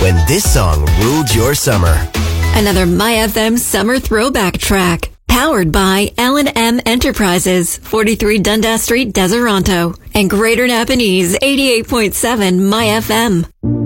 when this song ruled your summer. Another My FM summer throwback track. Powered by L&M Enterprises, 43 Dundas Street, Deseronto, and Greater Napanese, 88.7 My FM.